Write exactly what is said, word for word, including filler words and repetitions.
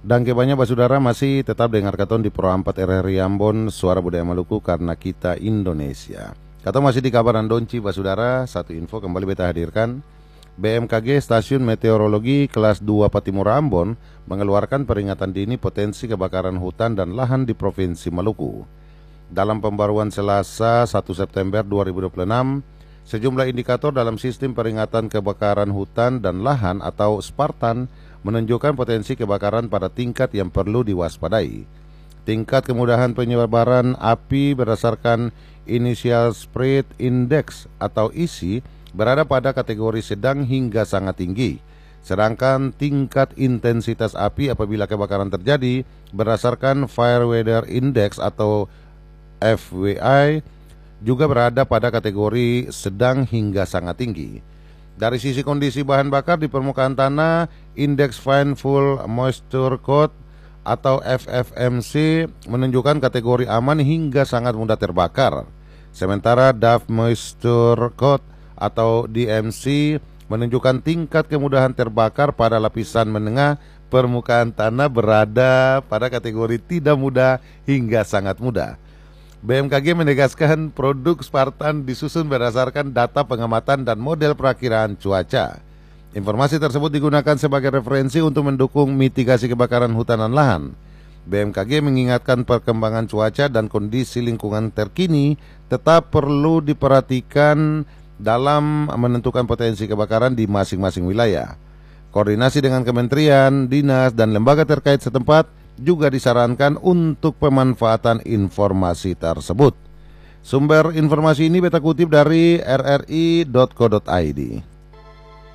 Dan kebanyakan basudara masih tetap dengar katon di Pro empat R R I Ambon, Suara Budaya Maluku karena kita Indonesia. Katon masih di kabaran Donci basudara, satu info kembali beta hadirkan. B M K G Stasiun Meteorologi kelas dua Patimura Ambon mengeluarkan peringatan dini potensi kebakaran hutan dan lahan di Provinsi Maluku. Dalam pembaruan Selasa satu September dua ribu dua puluh enam, sejumlah indikator dalam sistem peringatan kebakaran hutan dan lahan atau Spartan menunjukkan potensi kebakaran pada tingkat yang perlu diwaspadai. Tingkat kemudahan penyebaran api berdasarkan Initial Spread Index atau I S I berada pada kategori sedang hingga sangat tinggi. Sedangkan tingkat intensitas api apabila kebakaran terjadi berdasarkan Fire Weather Index atau F W I juga berada pada kategori sedang hingga sangat tinggi. Dari sisi kondisi bahan bakar di permukaan tanah, Indeks Fine Full Moisture Code atau F F M C menunjukkan kategori aman hingga sangat mudah terbakar. Sementara Dove Moisture Code atau D M C menunjukkan tingkat kemudahan terbakar pada lapisan menengah permukaan tanah berada pada kategori tidak mudah hingga sangat mudah. B M K G menegaskan produk Spartan disusun berdasarkan data pengamatan dan model perakiraan cuaca. Informasi tersebut digunakan sebagai referensi untuk mendukung mitigasi kebakaran hutan dan lahan. B M K G mengingatkan perkembangan cuaca dan kondisi lingkungan terkini tetap perlu diperhatikan dalam menentukan potensi kebakaran di masing-masing wilayah. Koordinasi dengan kementerian, dinas, dan lembaga terkait setempat juga disarankan untuk pemanfaatan informasi tersebut. Sumber informasi ini beta kutip dari r r i titik co titik i d.